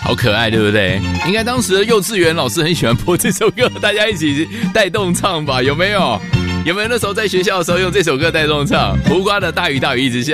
好可爱，对不对？应该当时的幼稚园老师很喜欢播这首歌，大家一起带动唱吧，有没有？有没有那时候在学校的时候用这首歌带动唱？胡瓜的大雨大雨一直下。